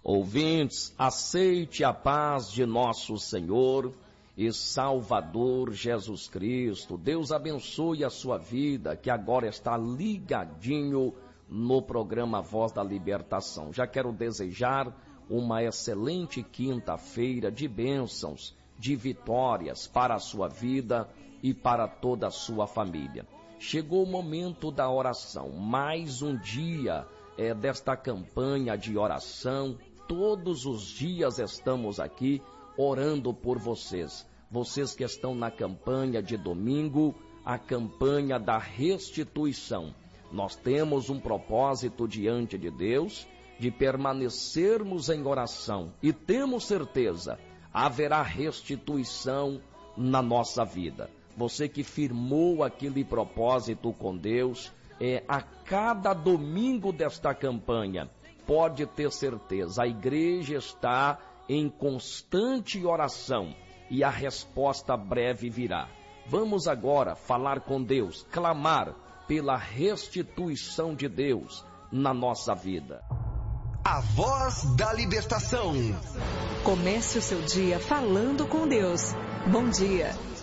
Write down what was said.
Ouvintes, aceite a paz de nosso Senhor e Salvador Jesus Cristo. Deus abençoe a sua vida, que agora está ligadinho no programa Voz da Libertação. Já quero desejar uma excelente quinta-feira de bênçãos, de vitórias para a sua vida e para toda a sua família. Chegou o momento da oração, mais um dia desta campanha de oração. Todos os dias estamos aqui orando por vocês. Vocês que estão na campanha de domingo, a campanha da restituição. Nós temos um propósito diante de Deus de permanecermos em oração e temos certeza, haverá restituição na nossa vida. Você que firmou aquele propósito com Deus, a cada domingo desta campanha, pode ter certeza, a igreja está em constante oração e a resposta breve virá. Vamos agora falar com Deus, clamar pela restituição de Deus na nossa vida. A Voz da Libertação. Comece o seu dia falando com Deus. Bom dia.